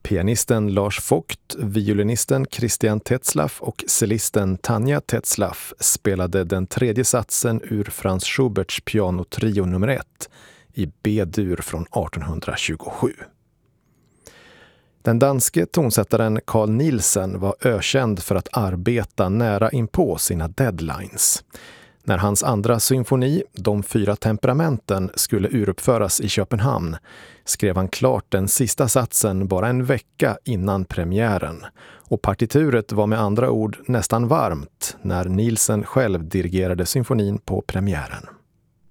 Pianisten Lars Vogt, violinisten Christian Tetzlaff och cellisten Tanja Tetzlaff spelade den tredje satsen ur Franz Schuberts pianotrio nummer 1 i B-dur från 1827. Den danske tonsättaren Carl Nielsen var ökänd för att arbeta nära inpå sina deadlines. När hans andra symfoni, De 4 temperamenten, skulle uruppföras i Köpenhamn skrev han klart den sista satsen bara en vecka innan premiären. Och partituret var med andra ord nästan varmt när Nielsen själv dirigerade symfonin på premiären.